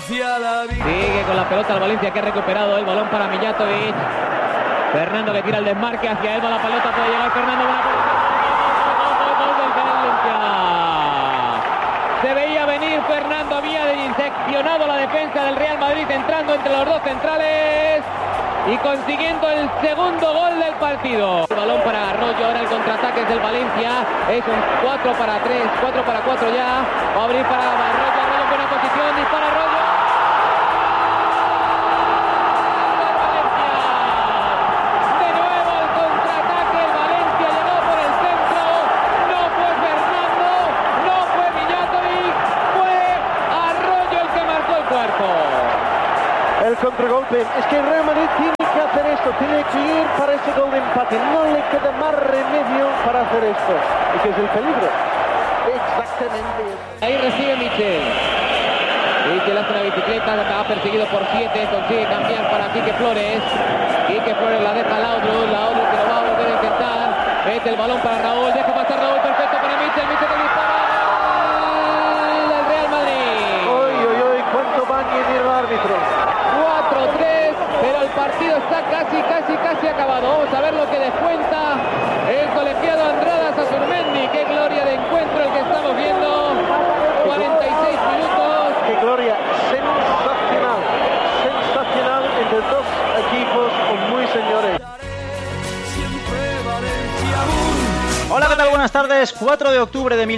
Sigue con la pelota el Valencia, que ha recuperado el balón para Mijatovic. Fernando que tira el desmarque hacia él, va la pelota, puede llegar Fernando. Gol del Valencia. Se veía venir Fernando, había diseccionado la defensa del Real Madrid, entrando entre los dos centrales y consiguiendo el segundo gol del partido. El balón para Arroyo, ahora el contraataque es del Valencia, es un 4-3, 4-4 ya. Va a abrir para Arroyo, Arroyo en buena posición, dispara Arroyo. De nuevo el contraataque, el Valencia llegó por el centro, no fue Fernando, no fue Mijatovic, fue Arroyo el que marcó el cuarto. El contragolpe, es que el Real Madrid tiene que hacer esto, tiene que ir para ese gol de empate, no le queda más remedio para hacer esto, y que es el peligro. Exactamente. Ahí recibe Michel. Michel hace una bicicleta, ha perseguido por 7, consigue cambiar para Quique Flores. Quique Flores la deja a Laudrup que lo va a volver a intentar. Mete el balón para Raúl, deja pasar Raúl, perfecto para Michel, Michel que dispara. El Real Madrid. Uy, cuánto va a añadir el árbitro. 4-3, pero el partido está casi acabado. Vamos a ver lo que descuenta el colegiado Andrada Sazurmendi. Qué gloria de encuentro el que estamos viendo. 46 minutos. Qué gloria, sensacional entre dos equipos muy señores. Hola, ¿qué tal? Buenas tardes. 4 de octubre de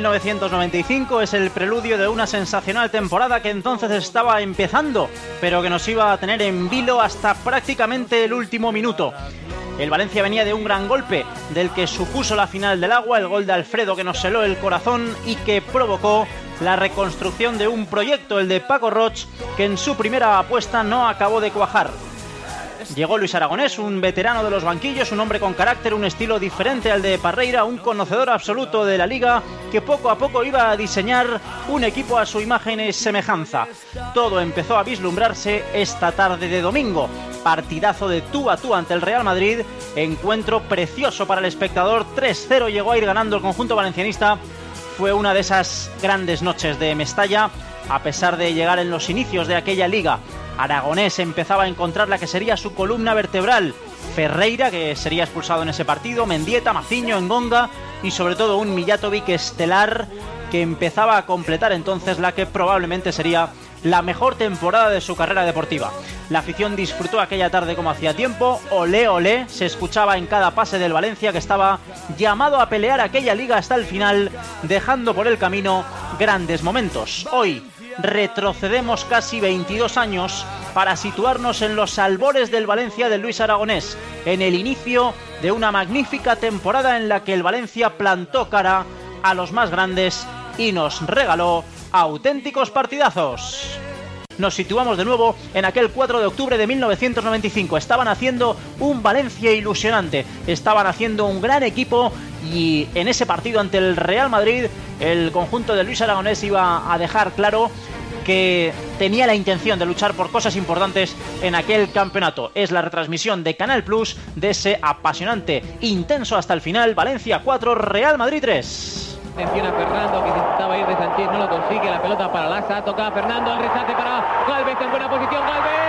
1995 es el preludio de una sensacional temporada que entonces estaba empezando, pero que nos iba a tener en vilo hasta prácticamente el último minuto. El Valencia venía de un gran golpe, del que supuso la final del Agua, el gol de Alfredo que nos heló el corazón y que provocó la reconstrucción de un proyecto, el de Paco Roig, que en su primera apuesta no acabó de cuajar. Llegó Luis Aragonés, un veterano de los banquillos, un hombre con carácter, un estilo diferente al de Parreira, un conocedor absoluto de la Liga, que poco a poco iba a diseñar un equipo a su imagen y semejanza. Todo empezó a vislumbrarse esta tarde de domingo. Partidazo de tú a tú ante el Real Madrid, encuentro precioso para el espectador, 3-0 llegó a ir ganando el conjunto valencianista. Fue una de esas grandes noches de Mestalla, a pesar de llegar en los inicios de aquella liga. Aragonés empezaba a encontrar la que sería su columna vertebral. Ferreira, que sería expulsado en ese partido, Mendieta, Maciño, Engonga y sobre todo un Mijatovic estelar que empezaba a completar entonces la que probablemente sería la mejor temporada de su carrera deportiva. La afición disfrutó aquella tarde como hacía tiempo. Olé, olé, se escuchaba en cada pase del Valencia, que estaba llamado a pelear aquella liga hasta el final, dejando por el camino grandes momentos. Hoy retrocedemos casi 22 años para situarnos en los albores del Valencia de Luis Aragonés, en el inicio de una magnífica temporada en la que el Valencia plantó cara a los más grandes y nos regaló auténticos partidazos. Nos situamos de nuevo en aquel 4 de octubre de 1995. Estaban haciendo un Valencia ilusionante, estaban haciendo un gran equipo y en ese partido ante el Real Madrid el conjunto de Luis Aragonés iba a dejar claro que tenía la intención de luchar por cosas importantes en aquel campeonato. Es la retransmisión de Canal Plus de ese apasionante, intenso hasta el final, Valencia 4, Real Madrid 3. Atención a Fernando, que intentaba ir de Sánchez, no lo consigue, la pelota para Lassa, toca a Fernando, el rescate para Galvez en buena posición, Galvez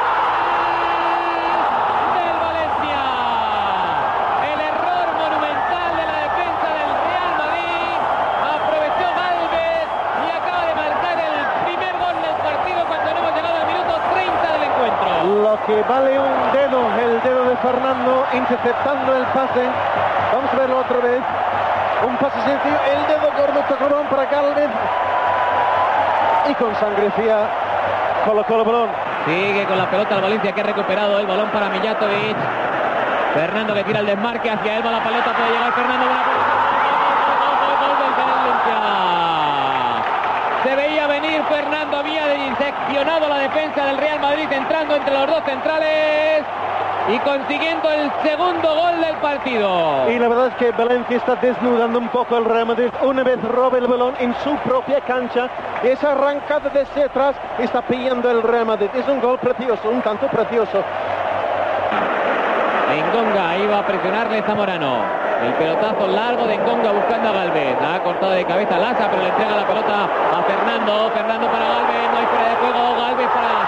del Valencia. El error monumental de la defensa del Real Madrid, aprovechó Galvez y acaba de marcar el primer gol del partido cuando no hemos llegado al minuto 30 del encuentro. Lo que vale un dedo, el dedo de Fernando interceptando el pase. Vamos a verlo otra vez. Un pase sencillo, el dedo gordo tocó para Galvez y con sangre fría colocó el balón. Sigue con la pelota el Valencia, que ha recuperado el balón para Mijatovic. Fernando que tira el desmarque hacia él, va la pelota, puede llegar Fernando. Gol del Valencia. Se veía venir Fernando, había diseccionado la defensa del Real Madrid, entrando entre los dos centrales y consiguiendo el segundo gol del partido. Y la verdad es que Valencia está desnudando un poco el Real Madrid. Una vez roba el balón en su propia cancha, y esa arrancada desde atrás está pillando el Real Madrid. Es un gol precioso, un tanto precioso. Engonga iba a presionarle Zamorano. El pelotazo largo de Engonga buscando a Galvez. La ha cortado de cabeza Lassa, pero le entrega la pelota a Fernando. Fernando para Galvez, no hay fuera de juego. Galvez para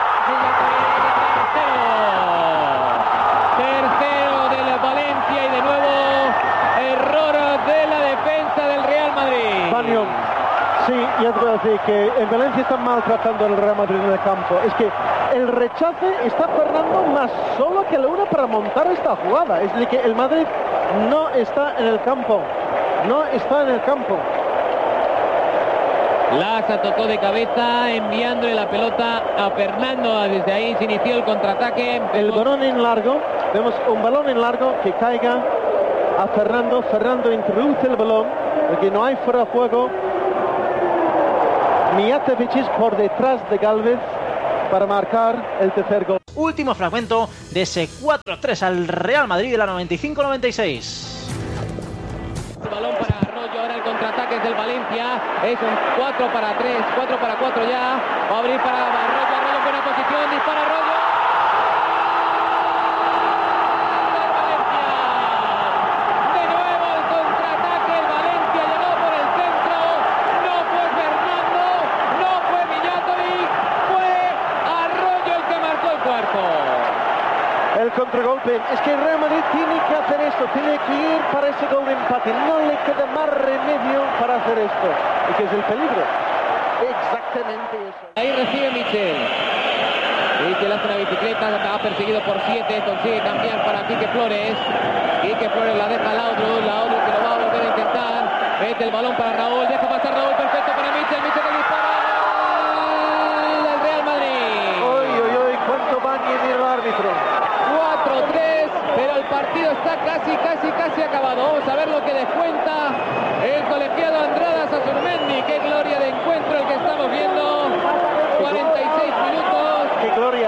tercero del Valencia y de nuevo error de la defensa del Real Madrid. Banyo, sí, ya te voy a decir que el Valencia está maltratando al Real Madrid en el campo. Es que el rechace está Fernando más solo que la una para montar esta jugada. Es decir, que el Madrid no está en el campo. No está en el campo. Laza tocó de cabeza, enviándole la pelota a Fernando. Desde ahí se inició el contraataque. El balón en largo, vemos un balón en largo que caiga a Fernando. Fernando introduce el balón, porque no hay fuera de juego. Mijatovic es por detrás de Gálvez para marcar el tercer gol. Último fragmento de ese 4-3 al Real Madrid de la 95-96. El balón para Arroyo, ahora el contraataque es del Valencia, es un 4-3, 4-4 ya, va a abrir para Arroyo, Arroyo en buena posición, dispara Arroyo. Valencia, de nuevo el contraataque, el Valencia llegó por el centro, no fue Fernando, no fue Mijatovic, fue Arroyo el que marcó el cuarto. El contragolpe, es que el Real Madrid tiene que hacer esto, tiene que ir para ese gol de empate, no le queda más remedio para hacer esto, y que es el peligro, exactamente eso. Ahí recibe Michel, Michel hace una bicicleta, ha perseguido por 7, consigue cambiar para Quique Flores, Quique Flores la deja a Laudrup que lo va a volver a intentar, mete el balón para Raúl, deja pasar Raúl, perfecto para Michel que dispara, el Real Madrid. Uy, cuánto bañe mira el árbitro. 4-3, pero el partido está casi acabado. Vamos a ver lo que descuenta el colegiado Andrada Sazurmendi. Qué gloria de encuentro el que estamos viendo. 46 minutos. Qué gloria,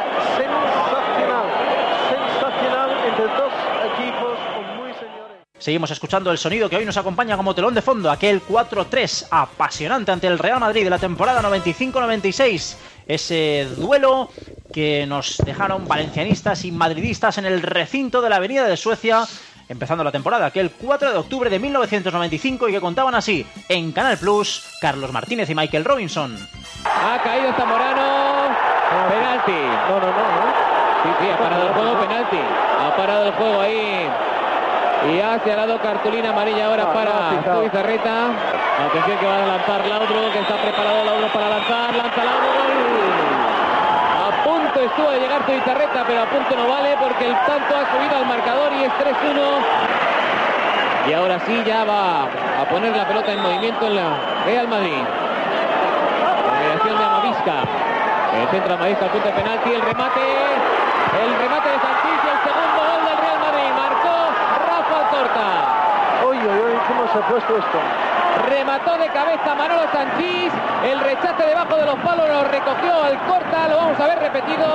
sensacional entre dos equipos muy señores. Seguimos escuchando el sonido que hoy nos acompaña como telón de fondo, aquel 4-3 apasionante ante el Real Madrid de la temporada 95-96. Ese duelo que nos dejaron valencianistas y madridistas en el recinto de la Avenida de Suecia, empezando la temporada, aquel 4 de octubre de 1995, y que contaban así: en Canal Plus, Carlos Martínez y Michael Robinson. Ha caído Zamorano, penalti. No. Sí, ha parado el juego, penalti. Ha parado el juego ahí. Y ha señalado cartulina amarilla ahora para Zubizarreta. Atención que va a lanzar Laudrup, que está preparado Laudrup para lanzar. Lanza Laudrup. A punto estuvo de llegar Zubizarreta, pero a punto no vale porque el tanto ha subido al marcador y es 3-1. Y ahora sí ya va a poner la pelota en movimiento en la Real Madrid. Creación de Amavisca. El centro Amavisca al punto de penalti. El remate de Sanchís y el segundo gol del Real Madrid. Marcó Rafa Alcorta. Uy, ¿cómo se ha puesto esto? Remató de cabeza Manolo Sanchís. El rechace debajo de los palos lo recogió Alcorta. Lo vamos a ver repetido.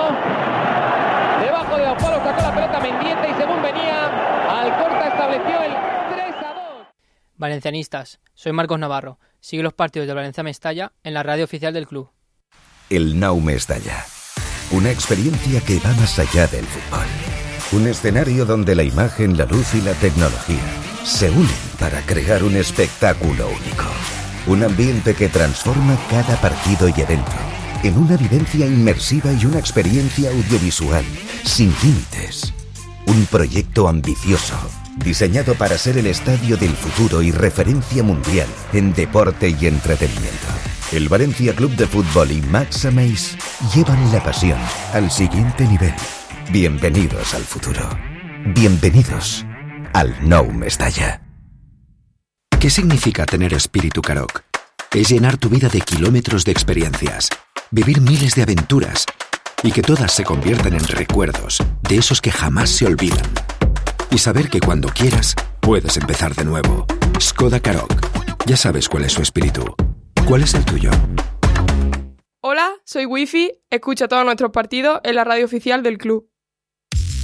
Debajo de los palos sacó la pelota Mendieta y según venía, Alcorta estableció el 3-2. Valencianistas, soy Marcos Navarro. Sigue los partidos del Valencia Mestalla en la radio oficial del club. El Nou Mestalla. Una experiencia que va más allá del fútbol. Un escenario donde la imagen, la luz y la tecnología se unen para crear un espectáculo único. Un ambiente que transforma cada partido y evento en una vivencia inmersiva y una experiencia audiovisual sin límites. Un proyecto ambicioso, diseñado para ser el estadio del futuro y referencia mundial en deporte y entretenimiento. El Valencia Club de Fútbol y Max Ameis llevan la pasión al siguiente nivel. Bienvenidos al futuro. Bienvenidos al Nou Mestalla. ¿Qué significa tener espíritu Karoq? Es llenar tu vida de kilómetros de experiencias, vivir miles de aventuras y que todas se conviertan en recuerdos de esos que jamás se olvidan. Y saber que cuando quieras, puedes empezar de nuevo. Skoda Karoq. Ya sabes cuál es su espíritu. ¿Cuál es el tuyo? Hola, soy Wifi. Escucha todos nuestros partidos en la radio oficial del club.